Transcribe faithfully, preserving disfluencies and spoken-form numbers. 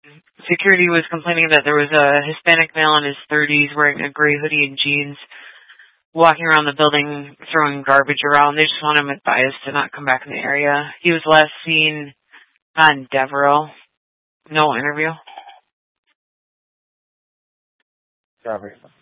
Security was complaining that there was a Hispanic male in his thirties wearing a gray hoodie and jeans, walking around the building, throwing garbage around. They just want him advised to not come back in the area. He was last seen on Devereaux. No interview. Copy.